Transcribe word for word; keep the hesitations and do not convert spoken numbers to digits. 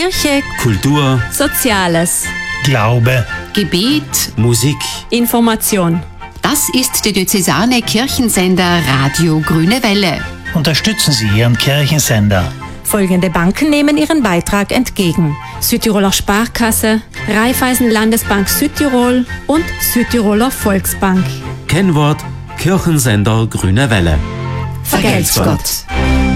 Kirche, Kultur, Soziales, Glaube, Gebet, Musik. Information. das ist der diözesane Kirchensender Radio Grüne Welle. unterstützen Sie Ihren Kirchensender. Folgende Banken nehmen ihren Beitrag entgegen: Südtiroler Sparkasse, Raiffeisen Landesbank Südtirol und Südtiroler Volksbank. Kennwort Kirchensender Grüne Welle. Vergelt's Gott.